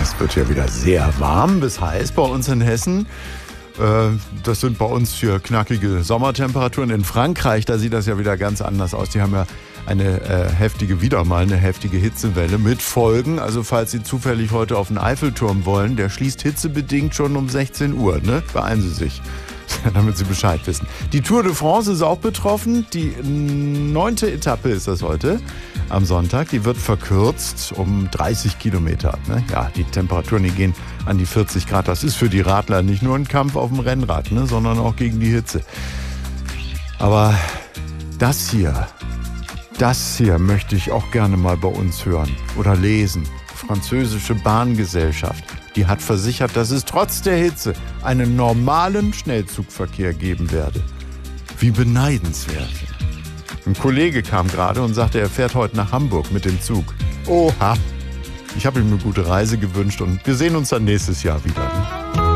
Es wird ja wieder sehr warm bis heiß bei uns in Hessen. Das sind bei uns hier knackige Sommertemperaturen. In Frankreich, da sieht das ja wieder ganz anders aus. Die haben ja wieder mal eine heftige Hitzewelle mit Folgen. Also falls Sie zufällig heute auf den Eiffelturm wollen, der schließt hitzebedingt schon um 16 Uhr. Ne? Beeilen Sie sich, damit Sie Bescheid wissen. Die Tour de France ist auch betroffen. Die 9. Etappe ist das heute am Sonntag. Die wird verkürzt um 30 Kilometer. Ne? Ja, die Temperaturen, die gehen an die 40 Grad. Das ist für die Radler nicht nur ein Kampf auf dem Rennrad, ne? sondern auch gegen die Hitze. Aber das hier möchte ich auch gerne mal bei uns hören oder lesen. Französische Bahngesellschaft, die hat versichert, dass es trotz der Hitze einen normalen Schnellzugverkehr geben werde. Wie beneidenswert. Ein Kollege kam gerade und sagte, er fährt heute nach Hamburg mit dem Zug. Oha! Ich habe ihm eine gute Reise gewünscht und wir sehen uns dann nächstes Jahr wieder. Ne?